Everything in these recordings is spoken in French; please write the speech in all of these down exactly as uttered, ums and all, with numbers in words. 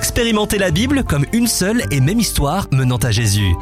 Expérimentez la Bible comme une seule et même histoire menant à Jésus.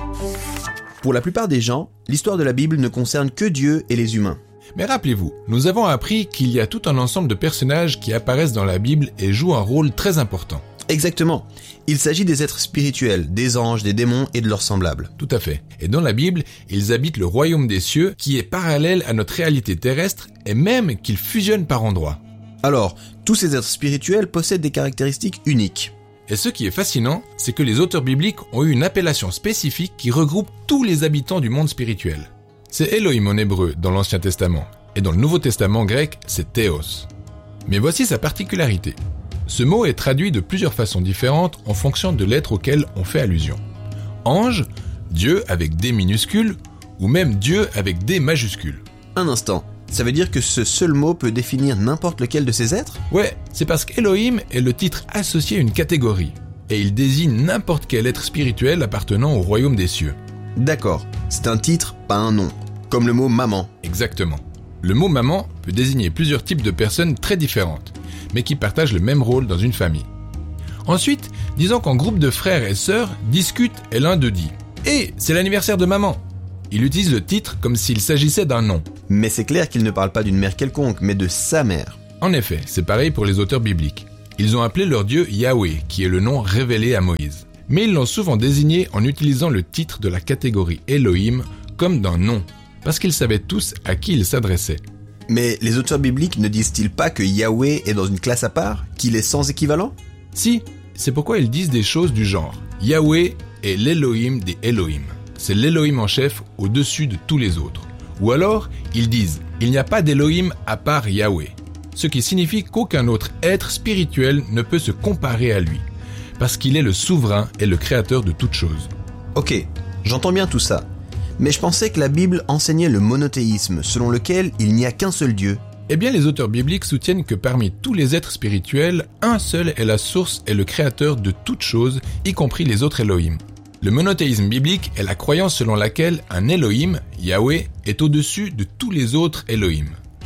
Pour la plupart des gens, l'histoire de la Bible ne concerne que Dieu et les humains. Mais rappelez-vous, nous avons appris qu'il y a tout un ensemble de personnages qui apparaissent dans la Bible et jouent un rôle très important. Exactement. Il s'agit des êtres spirituels, des anges, des démons et de leurs semblables. Tout à fait. Et dans la Bible, ils habitent le royaume des cieux qui est parallèle à notre réalité terrestre et même qu'ils fusionnent par endroits. Alors, tous ces êtres spirituels possèdent des caractéristiques uniques. Et ce qui est fascinant, c'est que les auteurs bibliques ont eu une appellation spécifique qui regroupe tous les habitants du monde spirituel. C'est Elohim en hébreu dans l'Ancien Testament, et dans le Nouveau Testament grec, c'est Théos. Mais voici sa particularité. Ce mot est traduit de plusieurs façons différentes en fonction de l'être auquel on fait allusion. Ange, Dieu avec D minuscule, ou même Dieu avec D majuscule. Un instant, ça veut dire que ce seul mot peut définir n'importe lequel de ces êtres ? Ouais, c'est parce qu'Elohim est le titre associé à une catégorie, et il désigne n'importe quel être spirituel appartenant au royaume des cieux. D'accord, c'est un titre, pas un nom, comme le mot maman. Exactement. Le mot maman peut désigner plusieurs types de personnes très différentes, mais qui partagent le même rôle dans une famille. Ensuite, disons qu'en groupe de frères et sœurs discutent et l'un d'eux dit « Hé, c'est l'anniversaire de maman !» Il utilise le titre comme s'il s'agissait d'un nom. Mais c'est clair qu'il ne parle pas d'une mère quelconque, mais de sa mère. En effet, c'est pareil pour les auteurs bibliques. Ils ont appelé leur Dieu Yahweh, qui est le nom révélé à Moïse. Mais ils l'ont souvent désigné en utilisant le titre de la catégorie Elohim comme d'un nom, parce qu'ils savaient tous à qui il s'adressait. Mais les auteurs bibliques ne disent-ils pas que Yahweh est dans une classe à part, qu'il est sans équivalent ? Si, c'est pourquoi ils disent des choses du genre « Yahweh est l'Elohim des Elohim ». C'est l'Elohim en chef au-dessus de tous les autres. Ou alors, ils disent « Il n'y a pas d'Elohim à part Yahweh », ce qui signifie qu'aucun autre être spirituel ne peut se comparer à lui, parce qu'il est le souverain et le créateur de toutes choses. Ok, j'entends bien tout ça. Mais je pensais que la Bible enseignait le monothéisme, selon lequel il n'y a qu'un seul Dieu. Eh bien, les auteurs bibliques soutiennent que parmi tous les êtres spirituels, un seul est la source et le créateur de toutes choses, y compris les autres Elohim. Le monothéisme biblique est la croyance selon laquelle un Elohim, Yahweh, est au-dessus de tous les autres Elohim,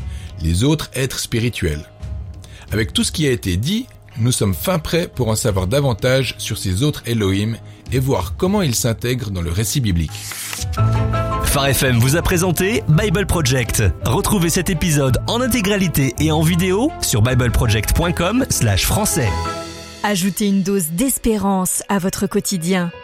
les autres êtres spirituels. Avec tout ce qui a été dit, nous sommes fin prêts pour en savoir davantage sur ces autres Elohim et voir comment ils s'intègrent dans le récit biblique. Phare F M vous a présenté Bible Project. Retrouvez cet épisode en intégralité et en vidéo sur bible project point com slash français. Ajoutez une dose d'espérance à votre quotidien.